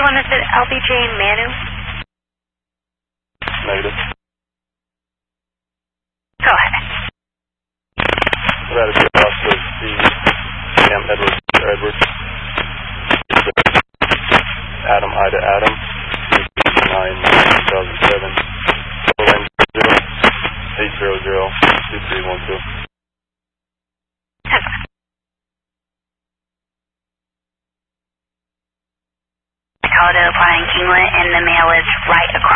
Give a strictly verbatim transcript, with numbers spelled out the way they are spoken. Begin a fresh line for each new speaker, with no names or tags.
one that's at L B J Manu?
Negative.
Go ahead.
That is your officer, C. Sam Edwards, Edwards. Adam, Ida, Adam. nine two thousand seven. zero eight zero zero two three one two.
Dakota applying Kinglet, and the mail is right across.